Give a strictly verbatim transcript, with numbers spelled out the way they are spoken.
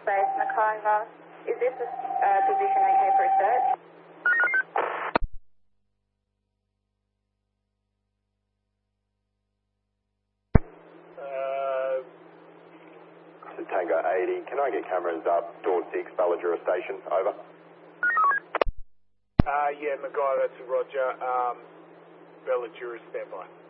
Space Mackay. Is this a uh, position okay for a search? Uh, Tango eighty, can I get cameras up, door six, Balladura Station, over? uh, yeah, Mackay, that's a Roger. Um, Belladura, standby.